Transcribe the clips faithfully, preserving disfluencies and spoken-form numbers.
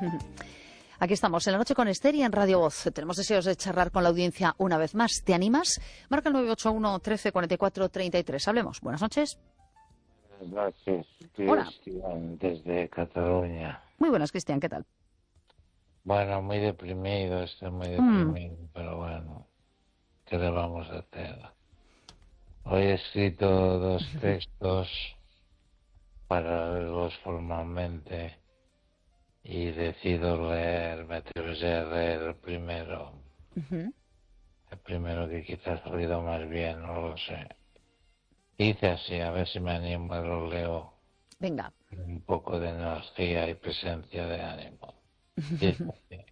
Aquí estamos, en la noche con Esther y en Radio Voz. Tenemos deseos de charlar con la audiencia una vez más. ¿Te animas? Marca el nueve ocho uno, trece, cuarenta y cuatro, treinta y tres. Hablemos. Buenas noches. Buenas noches, Hola. Cristian, desde Cataluña. Muy buenas, Cristian. ¿Qué tal? Bueno, muy deprimido, estoy muy Mm. deprimido, pero bueno, ¿qué le vamos a hacer? Hoy he escrito dos textos para leerlos formalmente y decido leer, me atreveré a leer el primero. Ujú. El primero que quizás ha salido más bien, no lo sé. Dice así, a ver si me animo y lo leo. Venga. Un poco de energía y presencia de ánimo. Dice así.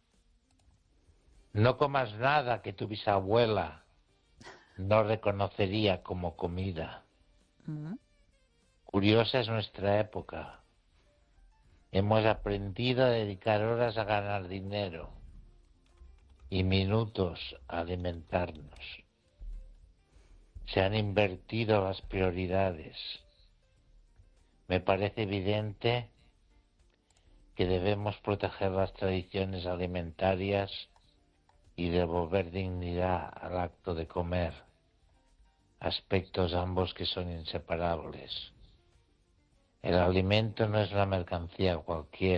No comas nada que tu bisabuela no reconocería como comida. Mm. Curiosa es nuestra época. Hemos aprendido a dedicar horas a ganar dinero y minutos a alimentarnos. Se han invertido las prioridades. Me parece evidente que debemos proteger las tradiciones alimentarias y devolver dignidad al acto de comer, aspectos ambos que son inseparables. El alimento no es una mercancía cualquiera.